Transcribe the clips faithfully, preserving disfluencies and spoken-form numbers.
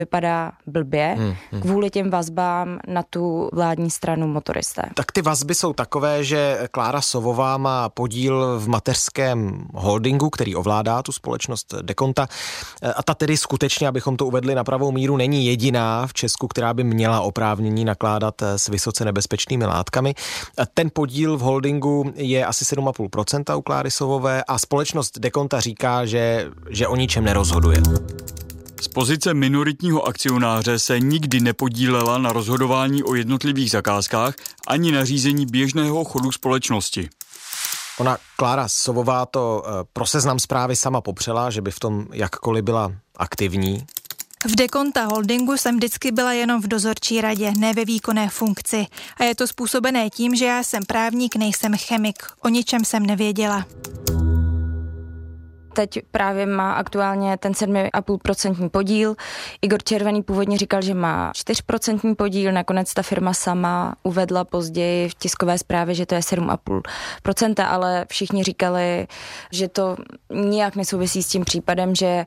vypadá blbě hmm, hmm. kvůli těm vazbám na tu vládní stranu motoristé. Tak ty vazby jsou takové, že Klára Sovová má podíl v mateřském holdingu, který ovládá tu společnost Dekonta. A ta tedy skutečně, abychom to uvedli na pravou míru, není jediná v Česku, která by měla oprávnění nakládat s vysoce nebezpečnými látkami. Ten podíl v holdingu je asi sedm celá pět procenta u Kláry Sovové a společnost Dekonta říká, že, že o ničem nerozhoduje. Z pozice minoritního akcionáře se nikdy nepodílela na rozhodování o jednotlivých zakázkách ani na řízení běžného chodu společnosti. Ona, Klára Sovová, to pro Seznam Zprávy sama popřela, že by v tom jakkoliv byla aktivní. V Dekonta holdingu jsem vždycky byla jenom v dozorčí radě, ne ve výkonné funkci. A je to způsobené tím, že já jsem právník, nejsem chemik. O ničem jsem nevěděla. Teď právě má aktuálně ten sedm celá pět procenta podíl. Igor Červený původně říkal, že má čtyři procenta podíl, nakonec ta firma sama uvedla později v tiskové zprávě, že to je sedm celá pět procenta, ale všichni říkali, že to nijak nesouvisí s tím případem, že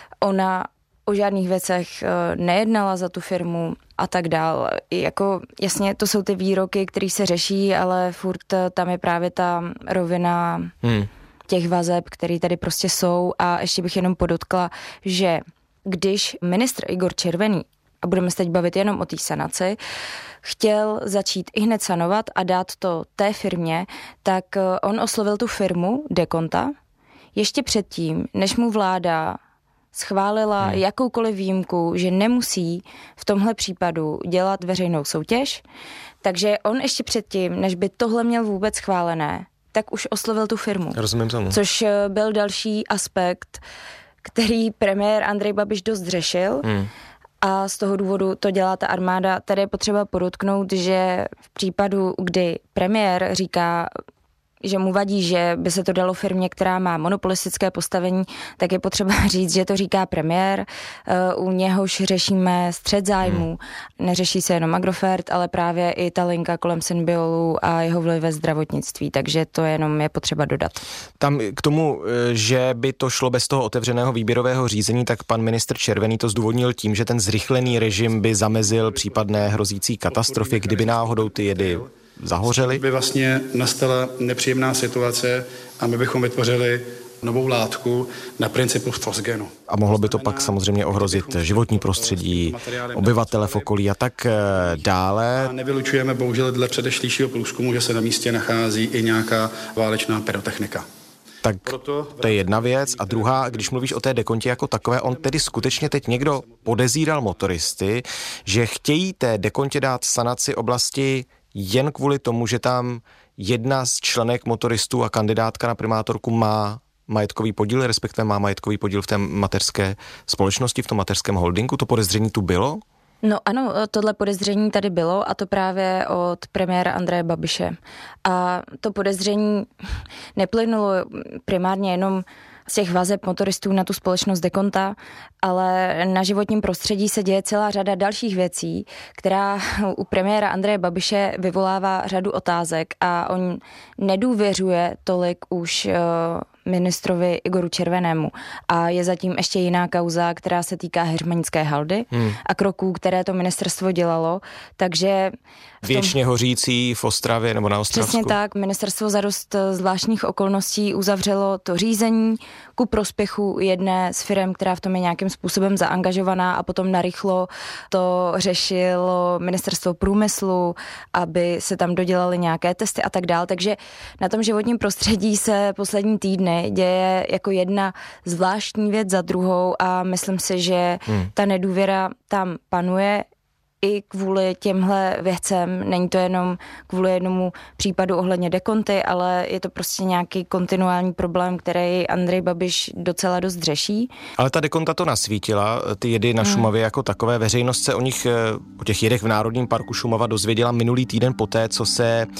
ona o žádných věcech nejednala za tu firmu a tak dál. Jako, jasně, to jsou ty výroky, které se řeší, ale furt tam je právě ta rovina hmm. těch vazeb, které tady prostě jsou. A ještě bych jenom podotkla, že když ministr Igor Červený, a budeme se teď bavit jenom o té sanaci, chtěl začít i hned sanovat a dát to té firmě, tak on oslovil tu firmu Dekonta ještě předtím, než mu vláda schválila hmm. jakoukoliv výjimku, že nemusí v tomhle případu dělat veřejnou soutěž, takže on ještě předtím, než by tohle měl vůbec schválené, tak už oslovil tu firmu. Rozumím tomu. Což byl další aspekt, který premiér Andrej Babiš dost řešil hmm. a z toho důvodu to dělá ta armáda. Tady je potřeba podotknout, že v případu, kdy premiér říká, že mu vadí, že by se to dalo firmě, která má monopolistické postavení, tak je potřeba říct, že to říká premiér. U něhož řešíme střet zájmů. Hmm. Neřeší se jenom Agrofert, ale právě i ta linka kolem Synbiolu a jeho vliv ve zdravotnictví, takže to jenom je potřeba dodat. Tam k tomu, že by to šlo bez toho otevřeného výběrového řízení, tak pan ministr Červený to zdůvodnil tím, že ten zrychlený režim by zamezil případné hrozící katastrofy, kdyby náhodou ty jedy zahořely. By vlastně nastala nepříjemná situace a my bychom vytvořili novou látku na principu fosgenu. A mohlo by to pak samozřejmě ohrozit životní prostředí, obyvatele v okolí a tak dále. A nevylučujeme bohužel dle předešlejšího průzkumu, že se na místě nachází i nějaká válečná pyrotechnika. Tak to je jedna věc. A druhá, když mluvíš o té Dekontě jako takové, on tedy skutečně teď někdo podezíral motoristy, že chtějí té Dekontě dát sanaci oblasti jen kvůli tomu, že tam jedna z členek motoristů a kandidátka na primátorku má majetkový podíl, respektive má majetkový podíl v té mateřské společnosti, v tom mateřském holdingu. To podezření tu bylo? No ano, tohle podezření tady bylo a to právě od premiéra Andreje Babiše. A to podezření neplynulo primárně jenom z těch vazeb motoristů na tu společnost Dekonta, ale na životním prostředí se děje celá řada dalších věcí, která u premiéra Andreje Babiše vyvolává řadu otázek a on nedůvěřuje tolik už ministrovi Igoru Červenému. A je zatím ještě jiná kauza, která se týká heřmanické haldy hmm. a kroků, které to ministerstvo dělalo, takže tom... Věčně hořící v Ostravě nebo na Ostravsku. Přesně tak, ministerstvo za dost zvláštních okolností uzavřelo to řízení ku prospěchu jedné z firem, která v tom je nějakým způsobem zaangažovaná a potom narychlo to řešilo ministerstvo průmyslu, aby se tam dodělaly nějaké testy a tak dál. Takže na tom životním prostředí se poslední týdny děje jako jedna zvláštní věc za druhou a myslím si, že hmm. ta nedůvěra tam panuje i kvůli těmhle věcem. Není to jenom kvůli jednomu případu ohledně Dekonty, ale je to prostě nějaký kontinuální problém, který Andrej Babiš docela dost řeší. Ale ta Dekonta to nasvítila, ty jedy na Šumavě hmm. jako takové. Veřejnost se o nich, o těch jedech v Národním parku Šumava dozvěděla minulý týden poté, co se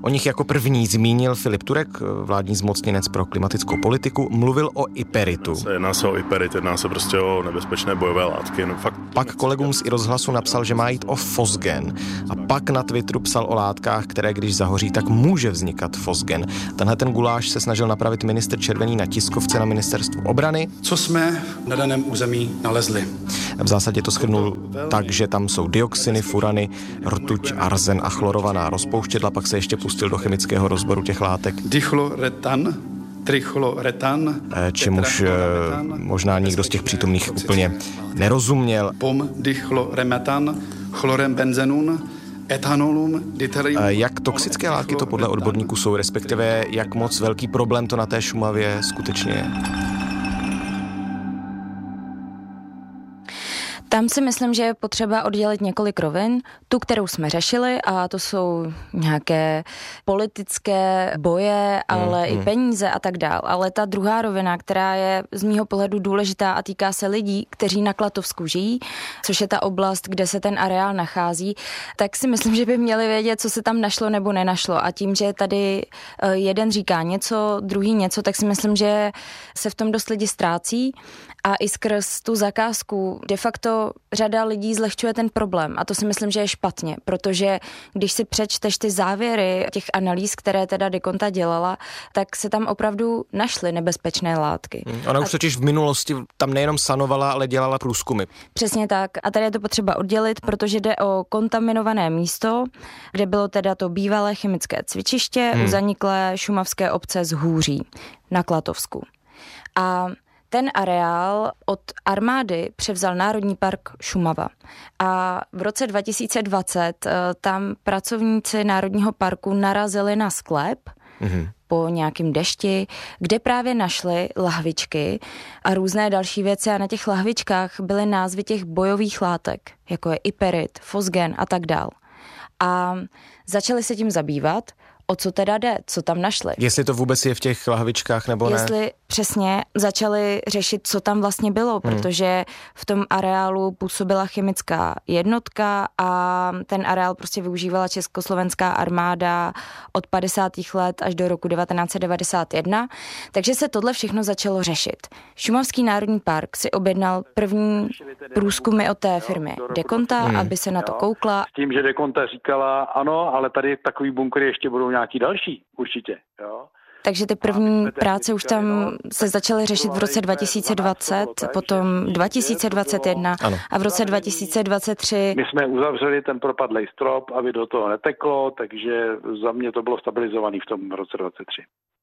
O nich jako první zmínil Filip Turek, vládní zmocněnec pro klimatickou politiku, mluvil o iperitu. Jedná se o iperit, jedná se prostě o nebezpečné bojové látky. No, fakt... Pak kolegům z iRozhlasu napsal, že má jít o fosgen. A pak na Twitteru psal o látkách, které když zahoří, tak může vznikat fosgen. Tenhle ten guláš se snažil napravit ministr Červený na tiskovce na ministerstvu obrany. Co jsme na daném území nalezli? V zásadě to shrnul tak, že tam jsou dioxiny, furany, rtuť, arzen a chlorovaná rozpouštědla, pak se ještě pustil do chemického rozboru těch látek. Dichloretan, trichloretan, čemuž možná nikdo z těch přítomných úplně nerozuměl. Pom dichloremetan, chlorembenzenun, etanolum, deuterium. Jak toxické látky to podle odborníků jsou, respektive jak moc velký problém to na té Šumavě skutečně je? Tam si myslím, že je potřeba oddělit několik rovin. Tu, kterou jsme řešili, a to jsou nějaké politické boje, ale mm, i peníze a tak dál. Ale ta druhá rovina, která je z mýho pohledu důležitá a týká se lidí, kteří na Klatovsku žijí, což je ta oblast, kde se ten areál nachází, tak si myslím, že by měli vědět, co se tam našlo nebo nenašlo. A tím, že tady jeden říká něco, druhý něco, tak si myslím, že se v tom dost lidi ztrácí. A i skrz tu zakázku de facto řada lidí zlehčuje ten problém. A to si myslím, že je špatně, protože když si přečteš ty závěry těch analýz, které teda Dekonta dělala, tak se tam opravdu našly nebezpečné látky. Hmm, ona už a... totiž v minulosti tam nejenom sanovala, ale dělala průzkumy. Přesně tak. A tady je to potřeba oddělit, protože jde o kontaminované místo, kde bylo teda to bývalé chemické cvičiště hmm. u zaniklé šumavské obce Zhůří na Klatovsku. A ten areál od armády převzal Národní park Šumava. A v roce dva tisíce dvacet tam pracovníci Národního parku narazili na sklep mm-hmm. po nějakým dešti, kde právě našli lahvičky a různé další věci a na těch lahvičkách byly názvy těch bojových látek, jako je iperit, fosgen a tak dál. A začali se tím zabývat, o co teda jde, co tam našli. Jestli to vůbec je v těch lahvičkách nebo ne? Jestli přesně začali řešit, co tam vlastně bylo, hmm. protože v tom areálu působila chemická jednotka a ten areál prostě využívala československá armáda od padesátých let až do roku devatenáct set devadesát jedna, takže se tohle všechno začalo řešit. Šumavský národní park si objednal první průzkumy od té firmy Dekonta, hmm. aby se na to koukla. S tím, že Dekonta říkala, ano, ale tady takový bunkry ještě budou nějaký další, určitě, jo. Takže ty první práce už tam se začaly řešit v roce dva tisíce dvacet, potom dva tisíce dvacet jedna a v roce dva tisíce dvacet tři. My jsme uzavřeli ten propadlej strop, aby do toho neteklo, takže za mě to bylo stabilizované v tom roce dvacet tři.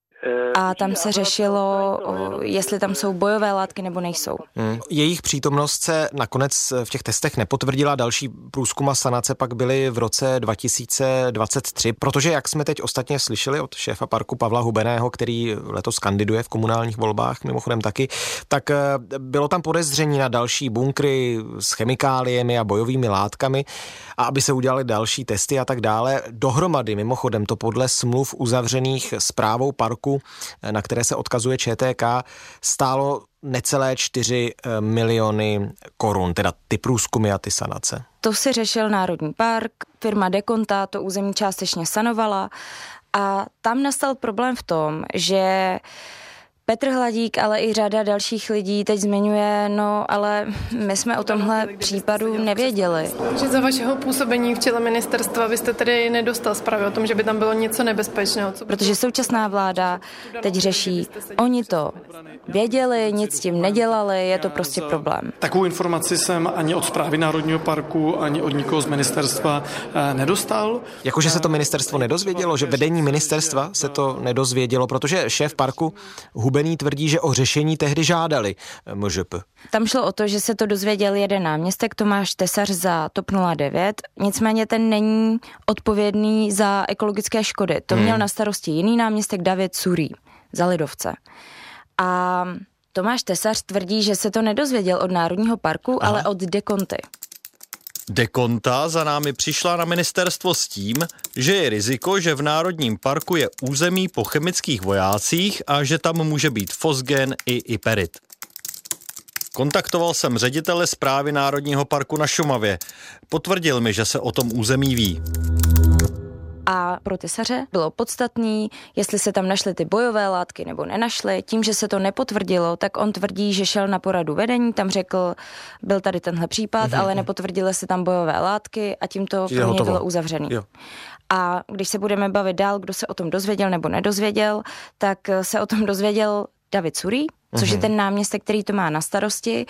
A tam se řešilo, jestli tam jsou bojové látky nebo nejsou. Hmm. Jejich přítomnost se nakonec v těch testech nepotvrdila, další průzkum a sanace pak byly v roce dva tisíce dvacet tři, protože jak jsme teď ostatně slyšeli od šéfa parku Pavla Hubeného, který letos kandiduje v komunálních volbách, mimochodem taky, tak bylo tam podezření na další bunkry s chemikáliemi a bojovými látkami a aby se udělali další testy a tak dále. Dohromady mimochodem to podle smluv uzavřených správou parku, na které se odkazuje ČTK, stálo necelé čtyři miliony korun, teda ty průzkumy a ty sanace. To si řešil Národní park, firma Dekonta to území částečně sanovala a tam nastal problém v tom, že Petr Hladík, ale i řada dalších lidí teď zmiňuje, no ale my jsme o tomhle případu nevěděli. Že za vašeho působení v čele ministerstva vy jste tedy nedostal zprávy o tom, že by tam bylo něco nebezpečného. Co Protože současná vláda teď řeší, oni to věděli, nic s tím nedělali, je to prostě problém. Takovou informaci jsem ani od správy Národního parku, ani od nikoho z ministerstva nedostal. Jakože se to ministerstvo nedozvědělo, že vedení ministerstva se to nedozvědělo, protože šéf parku Hubený tvrdí, že o řešení tehdy žádali M Ž P. Tam šlo o to, že se to dozvěděl jeden náměstek Tomáš Tesař za TOP nula devět, nicméně ten není odpovědný za ekologické škody. To měl hmm. na starosti jiný náměstek David Surý za Lidovce. A Tomáš Tesař tvrdí, že se to nedozvěděl od Národního parku, Aha. ale od Dekonty. Dekonta za námi přišla na ministerstvo s tím, že je riziko, že v Národním parku je území po chemických vojácích a že tam může být fosgen i iperit. Kontaktoval jsem ředitele správy Národního parku na Šumavě. Potvrdil mi, že se o tom území ví. A pro Tesaře bylo podstatný, jestli se tam našly ty bojové látky nebo nenašly. Tím, že se to nepotvrdilo, tak on tvrdí, že šel na poradu vedení, tam řekl, byl tady tenhle případ, mm-hmm. ale nepotvrdily se tam bojové látky a tím to pro něj bylo uzavřený. Jo. A když se budeme bavit dál, kdo se o tom dozvěděl nebo nedozvěděl, tak se o tom dozvěděl David Surí, což mm-hmm. je ten náměstek, který to má na starosti,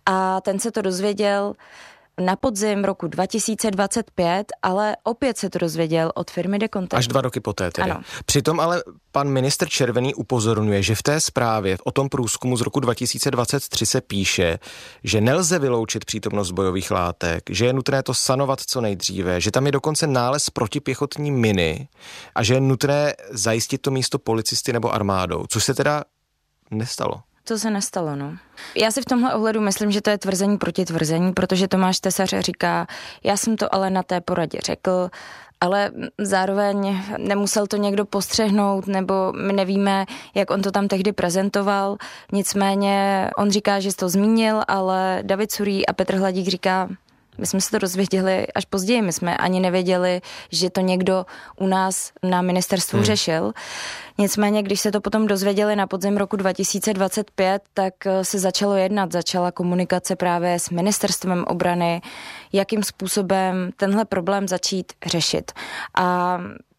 a ten se to dozvěděl na podzim roku dva tisíce dvacet pět, ale opět se to dozvěděl od firmy Deconta. Až dva roky poté tedy. Ano. Přitom ale pan ministr Červený upozorňuje, že v té zprávě o tom průzkumu z roku dva tisíce dvacet tři se píše, že nelze vyloučit přítomnost bojových látek, že je nutné to sanovat co nejdříve, že tam je dokonce nález protipěchotní miny a že je nutné zajistit to místo policisty nebo armádou, což se teda nestalo. To se nestalo, no. Já si v tomhle ohledu myslím, že to je tvrzení proti tvrzení, protože Tomáš Tesař říká, já jsem to ale na té poradě řekl, ale zároveň nemusel to někdo postřehnout, nebo my nevíme, jak on to tam tehdy prezentoval. Nicméně on říká, že jsi to zmínil, ale David Surí a Petr Hladík říká, my jsme se to dozvěděli až později, my jsme ani nevěděli, že to někdo u nás na ministerstvu hmm. řešil. Nicméně, když se to potom dozvěděli na podzim roku dva tisíce dvacet pět, tak se začalo jednat, začala komunikace právě s ministerstvem obrany, jakým způsobem tenhle problém začít řešit. A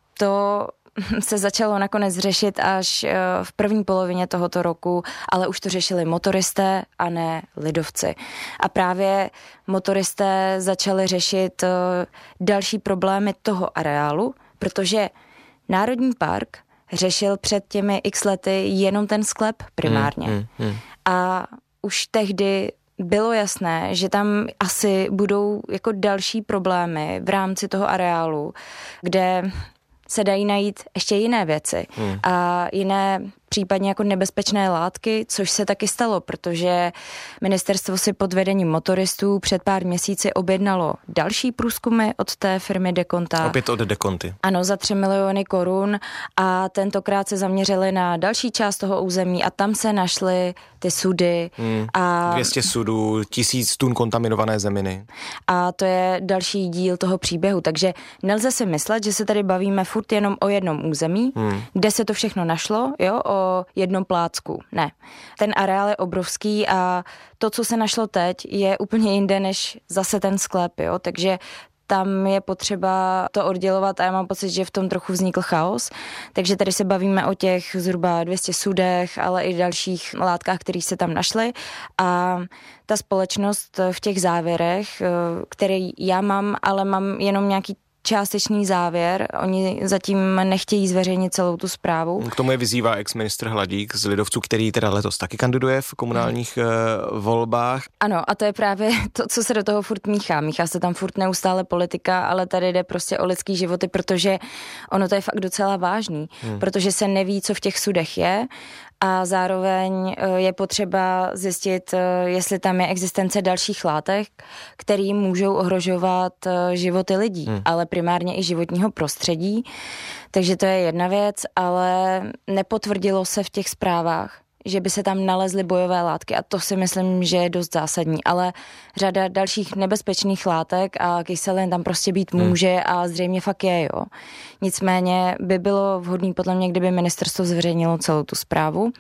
to se začalo nakonec řešit až v první polovině tohoto roku, ale už to řešili motoristé a ne lidovci. A právě motoristé začali řešit další problémy toho areálu, protože Národní park řešil před těmi x lety jenom ten sklep primárně. Hmm, hmm, hmm. A už tehdy bylo jasné, že tam asi budou jako další problémy v rámci toho areálu, kde se dají najít ještě jiné věci hmm. a jiné případně jako nebezpečné látky, což se taky stalo, protože ministerstvo si pod vedením motoristů před pár měsíci objednalo další průzkumy od té firmy Deconta. Opět od Deconty. Ano, za tři miliony korun a tentokrát se zaměřili na další část toho území a tam se našly ty sudy. Hmm. A dvě stě sudů, tisíc tun kontaminované zeminy. A to je další díl toho příběhu, takže nelze si myslet, že se tady bavíme furt jenom o jednom území, hmm. kde se to všechno našlo, jo, o jednom plácku. Ne. Ten areál je obrovský a to, co se našlo teď, je úplně jinde než zase ten sklep, jo, takže tam je potřeba to oddělovat a já mám pocit, že v tom trochu vznikl chaos. Takže tady se bavíme o těch zhruba dvě stě sudech, ale i dalších látkách, které se tam našly. A ta společnost v těch závěrech, který já mám, ale mám jenom nějaký částečný závěr. Oni zatím nechtějí zveřejnit celou tu zprávu. K tomu je vyzývá ex-ministr Hladík z lidovců, který teda letos taky kandiduje v komunálních hmm. uh, volbách. Ano, a to je právě to, co se do toho furt míchá. Míchá se tam furt neustále politika, ale tady jde prostě o lidský životy, protože ono to je fakt docela vážný, hmm. protože se neví, co v těch sudech je a zároveň je potřeba zjistit, jestli tam je existence dalších látek, které můžou ohrožovat životy lidí, hmm. ale primárně i životního prostředí. Takže to je jedna věc, ale nepotvrdilo se v těch zprávách, že by se tam nalezly bojové látky a to si myslím, že je dost zásadní, ale řada dalších nebezpečných látek a kyselin tam prostě být může hmm. a zřejmě fakt je, jo. Nicméně by bylo vhodný podle mě, kdyby ministerstvo zveřejnilo celou tu zprávu,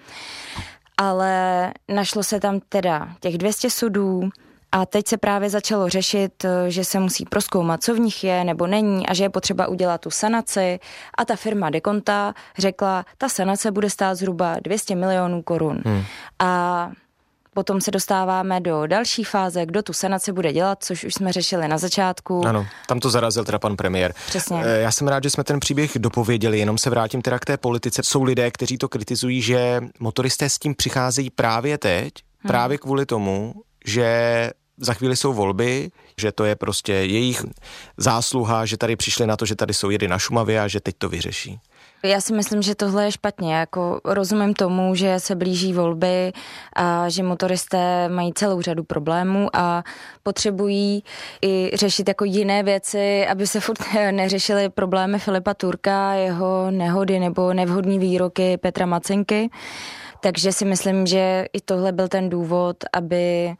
ale našlo se tam teda těch dvě stě sudů a teď se právě začalo řešit, že se musí prozkoumat, co v nich je nebo není a že je potřeba udělat tu sanaci a ta firma Deconta řekla, ta sanace bude stát zhruba dvě stě milionů korun. Hmm. A potom se dostáváme do další fáze, kdo tu sanaci bude dělat, což už jsme řešili na začátku. Ano, tam to zarazil teda pan premiér. Přesně. Já jsem rád, že jsme ten příběh dopověděli, jenom se vrátím teda k té politice. Jsou lidé, kteří to kritizují, že motoristé s tím přicházejí právě teď, hmm. právě kvůli tomu, že za chvíli jsou volby, že to je prostě jejich zásluha, že tady přišli na to, že tady jsou jedy na Šumavě a že teď to vyřeší. Já si myslím, že tohle je špatně. Jako rozumím tomu, že se blíží volby a že motoristé mají celou řadu problémů a potřebují i řešit jako jiné věci, aby se furt neřešily problémy Filipa Turka, jeho nehody nebo nevhodní výroky Petra Macenky. Takže si myslím, že i tohle byl ten důvod, aby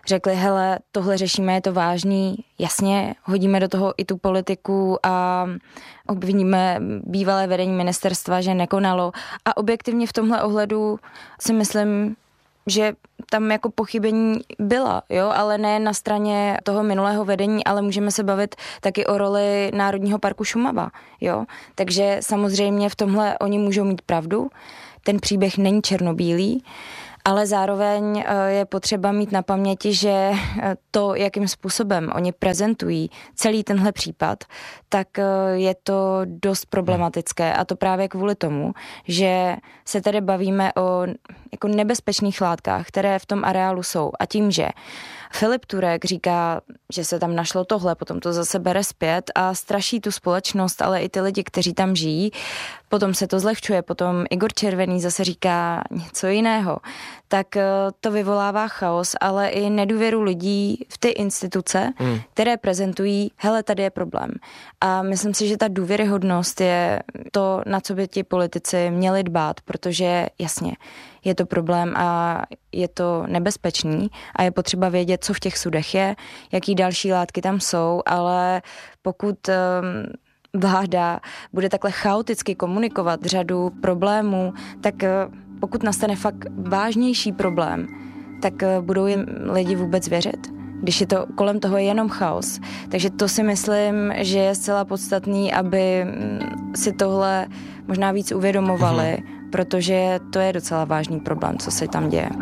řekli, hele, tohle řešíme, je to vážný, jasně, hodíme do toho i tu politiku a obviníme bývalé vedení ministerstva, že nekonalo. A objektivně v tomhle ohledu si myslím, že tam jako pochybení byla, jo, ale ne na straně toho minulého vedení, ale můžeme se bavit taky o roli Národního parku Šumava, jo. Takže samozřejmě v tomhle oni můžou mít pravdu, ten příběh není černobílý, ale zároveň je potřeba mít na paměti, že to, jakým způsobem oni prezentují celý tenhle případ, tak je to dost problematické a to právě kvůli tomu, že se tady bavíme o jako nebezpečných látkách, které v tom areálu jsou a tím, že Filip Turek říká, že se tam našlo tohle, potom to zase bere zpět a straší tu společnost, ale i ty lidi, kteří tam žijí. Potom se to zlehčuje, potom Igor Červený zase říká něco jiného. Tak to vyvolává chaos, ale i nedůvěru lidí v ty instituce, hmm. které prezentují, hele, tady je problém. A myslím si, že ta důvěryhodnost je to, na co by ti politici měli dbát, protože jasně, je to problém a je to nebezpečný a je potřeba vědět, co v těch sudech je, jaký další látky tam jsou, ale pokud um, vláda bude takhle chaoticky komunikovat řadu problémů, tak uh, pokud nastane fakt vážnější problém, tak uh, budou jim lidi vůbec věřit, když je to kolem toho jenom chaos. Takže to si myslím, že je zcela podstatný, aby si tohle možná víc uvědomovali, mm-hmm. protože to je docela vážný problém, co se tam děje.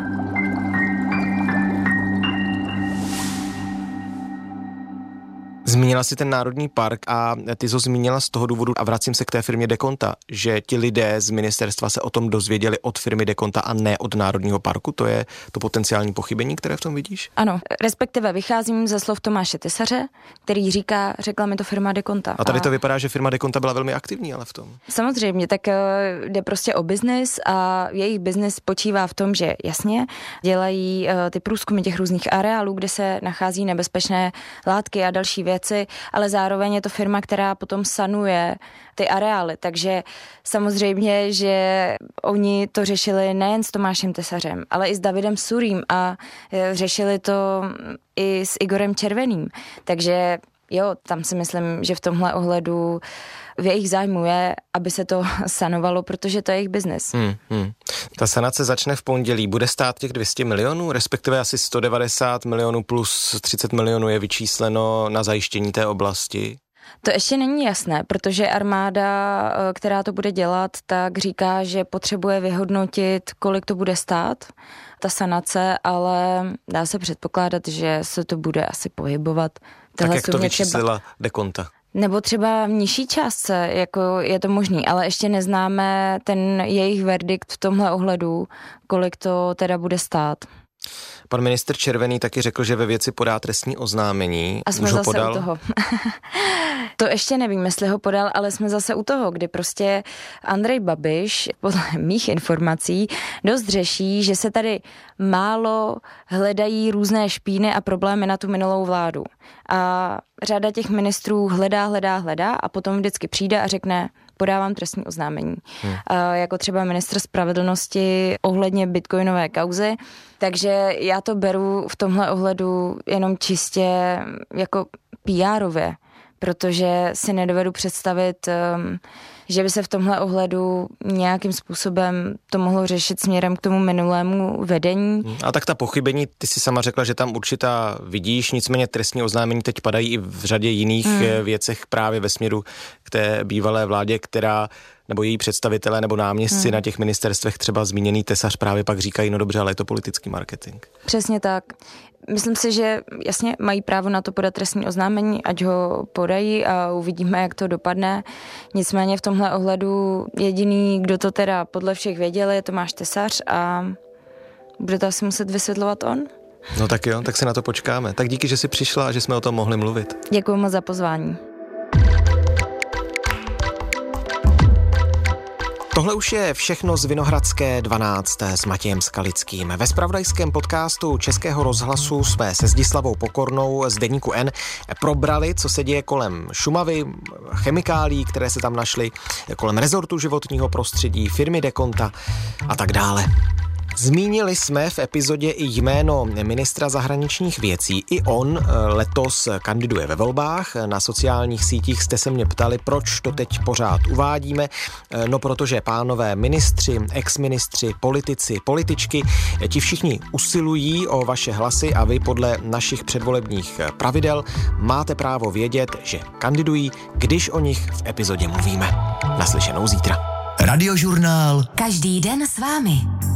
Zmínila si ten národní park a ty to zmínila z toho důvodu, a vracím se k té firmě Dekonta, že ti lidé z ministerstva se o tom dozvěděli od firmy Dekonta a ne od národního parku. To je to potenciální pochybení, které v tom vidíš? Ano, respektive vycházím ze slov Tomáše Tesaře, který říká, řekla mi to firma Dekonta. A tady a... to vypadá, že firma Dekonta byla velmi aktivní, ale v tom. Samozřejmě, tak jde prostě o biznis a jejich biznis spočívá v tom, že jasně dělají ty průzkumy těch různých areálů, kde se nachází nebezpečné látky a další věci, ale zároveň je to firma, která potom sanuje ty areály, takže samozřejmě, že oni to řešili nejen s Tomášem Tesařem, ale i s Davidem Surým a řešili to i s Igorem Červeným, takže jo, tam si myslím, že v tomhle ohledu v jejich zájmu je, aby se to sanovalo, protože to je jejich biznes. Hmm, hmm. Ta sanace začne v pondělí. Bude stát těch dvě stě milionů, respektive asi sto devadesát milionů plus třicet milionů je vyčísleno na zajištění té oblasti? To ještě není jasné, protože armáda, která to bude dělat, tak říká, že potřebuje vyhodnotit, kolik to bude stát, ta sanace, ale dá se předpokládat, že se to bude asi pohybovat. Tak jak to vyčíslila třeba Dekonta? Nebo třeba v nižší částce, jako je to možný, ale ještě neznáme ten jejich verdikt v tomhle ohledu, kolik to teda bude stát. Pan ministr Červený taky řekl, že ve věci podá trestní oznámení. A jsme Už zase podal? u toho. To ještě nevím, jestli ho podal, ale jsme zase u toho, kdy prostě Andrej Babiš, podle mých informací, dost řeší, že se tady málo hledají různé špíny a problémy na tu minulou vládu. A řada těch ministrů hledá, hledá, hledá a potom vždycky přijde a řekne, podávám trestní oznámení. Hmm. A jako třeba ministr spravedlnosti ohledně bitcoinové kauzy. Takže já to beru v tomhle ohledu jenom čistě jako P R-ově, protože si nedovedu představit, um, že by se v tomhle ohledu nějakým způsobem to mohlo řešit směrem k tomu minulému vedení. A tak ta pochybení, ty si sama řekla, že tam určitá vidíš, nicméně trestní oznámení teď padají i v řadě jiných hmm. věcech právě ve směru k té bývalé vládě, která nebo její představitelé nebo náměstci hmm. na těch ministerstvech, třeba zmíněný Tesař, právě pak říkají, no dobře, ale je to politický marketing. Přesně tak. Myslím si, že jasně mají právo na to podat trestní oznámení, ať ho podají a uvidíme, jak to dopadne. Nicméně v tomhle ohledu jediný, kdo to teda podle všech věděl, je Tomáš Tesař a bude to asi muset vysvětlovat on. No tak jo, tak se na to počkáme. Tak díky, že jsi přišla a že jsme o tom mohli mluvit. Děkuji moc za pozvání. Tohle už je všechno z Vinohradské dvanáct s Matějem Skalickým. Ve zpravodajském podcastu Českého rozhlasu jsme se Zdislavou Pokornou z deníku N probrali, co se děje kolem Šumavy, chemikálií, které se tam našly, kolem rezortu životního prostředí, firmy Dekonta a tak dále. Zmínili jsme v epizodě i jméno ministra zahraničních věcí. I on letos kandiduje ve volbách. Na sociálních sítích jste se mě ptali, proč to teď pořád uvádíme. No protože pánové ministři, exministři, politici, političky, ti všichni usilují o vaše hlasy a vy podle našich předvolebních pravidel máte právo vědět, že kandidují, když o nich v epizodě mluvíme. Naslyšenou zítra. Radiožurnál. Každý den s vámi.